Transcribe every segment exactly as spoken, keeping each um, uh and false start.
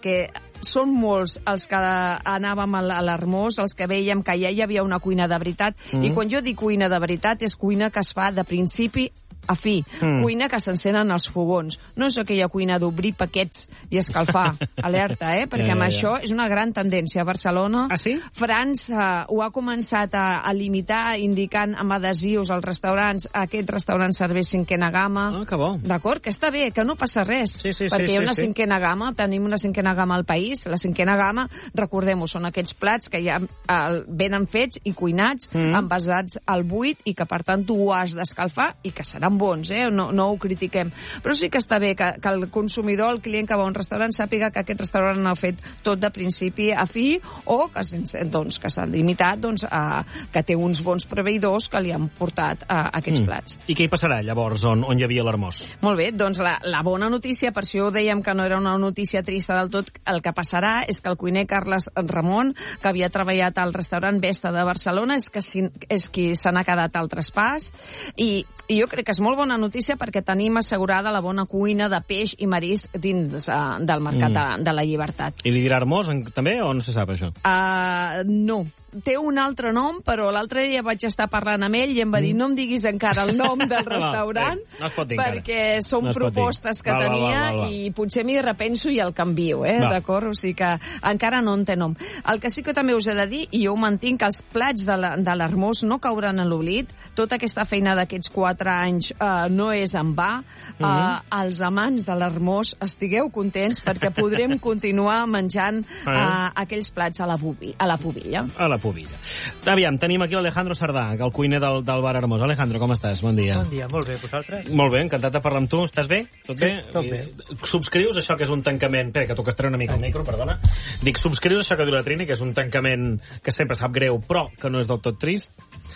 perquè són molts els que anàvem a l'Hermós, els que veiem que ja hi havia una cuina de veritat, mm. i quan jo dic cuina de veritat és cuina que es fa de principi a fi, mm. cuina que s'encenen els fogons. No és aquella cuina d'obrir paquets i escalfar. Alerta, eh? Perquè ja, ja, amb ja. això és una gran tendència a Barcelona. Ah, sí? França ho ha començat a, a limitar, indicant amb adhesius als restaurants, aquest restaurant serveix cinquena gamma. Ah, que bo. D'acord? Que està bé, que no passa res. Sí, sí, perquè sí, hi ha una sí, cinquena sí. gamma, tenim una cinquena gamma al país. La cinquena gamma, recordem-ho, són aquests plats que ja el, venen fets i cuinats, mm. envasats al buit, i que per tant tu ho has d'escalfar i que seran bons, eh? No, no ho critiquem. Però sí que està bé que, que el consumidor, el client que va a un restaurant, sàpiga que aquest restaurant ha fet tot de principi a fi, o que s'ha doncs, que s'ha limitat doncs, a, que té uns bons proveïdors que li han portat a, a aquests mm. plats. I què hi passarà llavors on, on hi havia l'Hermós? Molt bé, doncs la, la bona notícia, per això dèiem que no era una notícia trista del tot, el que passarà és que el cuiner Carles Ramon, que havia treballat al restaurant Vesta de Barcelona, és, que si, és qui se n'ha quedat al traspàs, i, i jo crec que és molt bona notícia perquè tenim assegurada la bona cuina de peix i marisc dins uh, del mercat mm. de, de la Llibertat. I li dirà Hermós també o no se sap això? Uh, no. Té un altre nom, però l'altre dia vaig estar parlant amb ell i em va dir, no em diguis encara el nom del restaurant, no, no perquè encara. són no propostes que val, tenia val, val, val. i potser m'hi repenso i el canvio, eh? d'acord? O sigui que encara no en té nom. El que sí que també us he de dir, i jo ho mantinc, que els plats de l'Hermós no cauran en l'oblit. Tota aquesta feina d'aquests quatre anys eh, no és en va. Mm -hmm. eh, els amants de l'Hermós estigueu contents perquè podrem continuar menjant eh, aquells plats a la, bubi, a la pubilla. A la pubilla. Aviam, tenim aquí l'Alejandro Sardà, el cuiner del, del bar Hermós. Alejandro, com estàs? Bon dia. Bon dia, molt bé, vosaltres? Molt bé, encantat de parlar amb tu. Estàs bé? Tot sí, bé? tot bé. Subscrius això que és un tancament... Espera, que toques treure una mica el micro, perdona. Dic, subscrius això que diu la Trini, que és un tancament que sempre sap greu, però que no és del tot trist?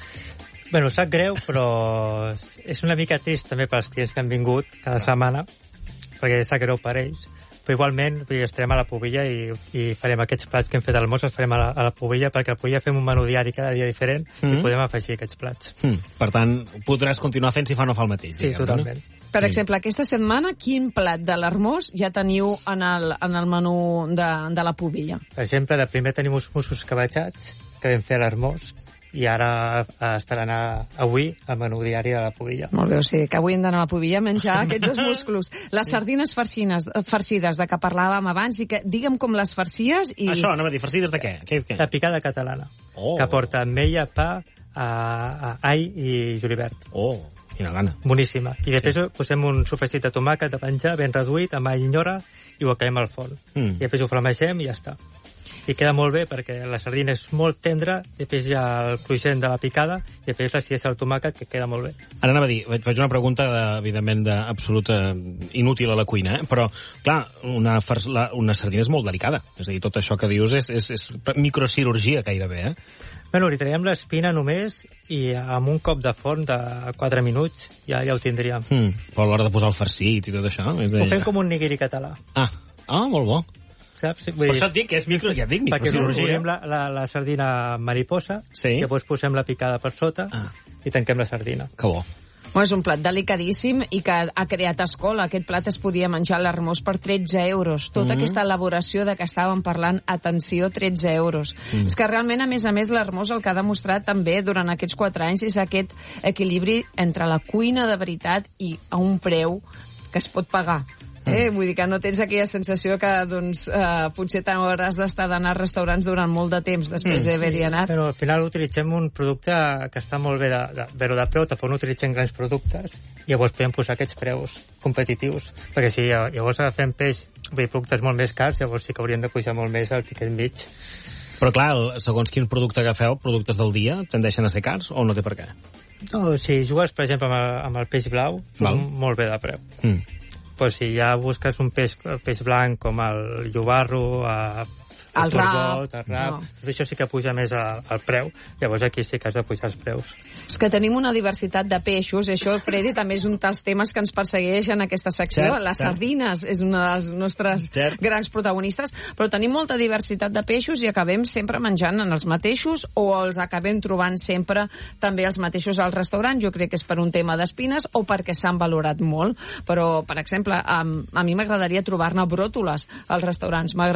Bueno, sap greu, però és una mica trist també pels clients que han vingut cada setmana, perquè sap greu per ells. Però igualment estarem a la Pubilla i, i farem aquests plats que hem fet al Hermós, els farem a la, a la Pubilla, perquè a la Pubilla fem un menú diari cada dia diferent mm -hmm. i podem afegir aquests plats. Mm. Per tant, podràs continuar fent si fa no fa el mateix. Sí, diguem, totalment. No? Per sí. exemple, aquesta setmana, quin plat de l'Hermós ja teniu en el, en el menú de, de la Pubilla? Per exemple, de primer tenim uns mussos cabejats que vam fer a l'Hermós, i ara estaran a, avui al menú diari de la Pubilla. Molt bé, o sigui que avui hem d'anar a la Pubilla a menjar aquests dos musclos. Les sardines farcines, farcides de què parlàvem abans, i que digue'm com les farcies i... Això, anava a dir, farcides de què? què, què? De picada catalana, oh. que porta ametlla, pa, a, a all i julivert. Oh, quina gana. Boníssima. I després sí. posem un sofregit de tomàquet de penjar ben reduït, amb all i nyora, i ho acabem al forn. Mm. I després ho flamegem i ja està. I queda molt bé perquè la sardina és molt tendra, després hi ha el cruixent de la picada i després l'acidesa del tomàquet, que queda molt bé. Ara anava a dir, faig una pregunta de, evidentment d'absoluta inútil a la cuina, eh? Però clar, una, la, una sardina és molt delicada, és a dir, tot això que dius és, és, és microcirurgia gairebé, eh? Bueno, li traiem l'espina només i amb un cop de forn de quatre minuts ja, ja ho tindríem. Mm, però a l'hora de posar el farcit i tot això... És ho fem com un nigiri català. Ah, ah molt bo. Saps? Vull per dir, això et dic que és micro, ja et dic, microcirurgia. Perquè posem la, la, la sardina mariposa, sí. i llavors posem la picada per sota ah. i tanquem la sardina. Que bo. Bueno, és un plat delicadíssim i que ha creat escola. Aquest plat es podia menjar a l'Hermós per tretze euros. Tota mm -hmm. aquesta elaboració de què estàvem parlant, atenció, tretze euros. Mm. És que realment, a més a més, l'Hermós el que ha demostrat també durant aquests quatre anys és aquest equilibri entre la cuina de veritat i a un preu que es pot pagar. Eh? Vull dir que no tens aquella sensació que doncs, eh, potser t'hauràs d'estar d'anar a restaurants durant molt de temps després mm, d'haver-hi anat. Però al final utilitzem un producte que està molt bé de, de, però de preu, tampoc no utilitzem grans productes, i llavors podem posar aquests preus competitius, perquè si llavors agafem peix, vull dir, productes molt més cars, llavors sí que hauríem de pujar molt més al tiquet mig. Però clar, segons quin producte agafeu, productes del dia, tendeixen a ser cars o no té per què? No, si jugues, per exemple, amb el, amb el peix blau, són molt bé de preu. Mm. Pues si ja busques un peix, peix blanc com el llobarro, a, el rap, el rap no. Això sí que puja més a, al preu, llavors aquí sí que has de pujar els preus. És que tenim una diversitat de peixos, i això, Freddy, també és un dels temes que ens persegueix en aquesta secció. Cert, Les cert. sardines és una dels nostres cert. grans protagonistes, però tenim molta diversitat de peixos i acabem sempre menjant en els mateixos o els acabem trobant sempre també els mateixos al restaurant. Jo crec que és per un tema d'espines o perquè s'han valorat molt, però, per exemple, a, a mi m'agradaria trobar-ne bròtoles als restaurants.